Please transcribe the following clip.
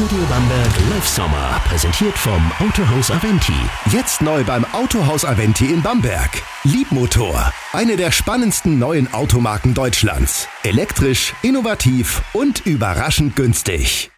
Radio Bamberg Live Sommer, präsentiert vom Autohaus Aventi. Jetzt neu beim Autohaus Aventi in Bamberg. Liebmotor, eine der spannendsten neuen Automarken Deutschlands. Elektrisch, innovativ und überraschend günstig.